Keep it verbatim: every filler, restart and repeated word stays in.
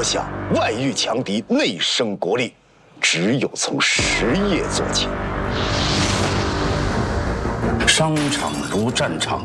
若想外御强敌，内生国力，只有从实业做起。 商场如战场，